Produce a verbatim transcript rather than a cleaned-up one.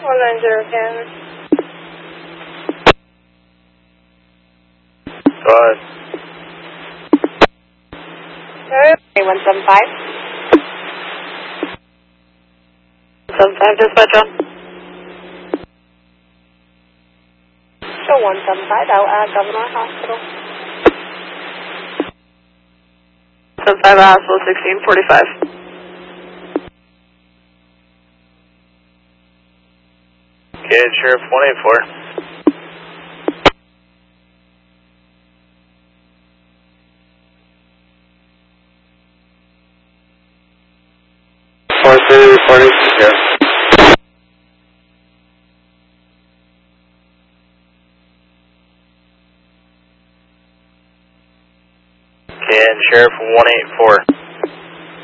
one nine zero ten. Go ahead. Okay, one seven five. seven five, dispatch on. Show one seven five out at Governor Hospital. seven five Hospital, sixteen forty-five. Okay, Sheriff one eight four. four three reporting secure. Okay, and Sheriff one eight four.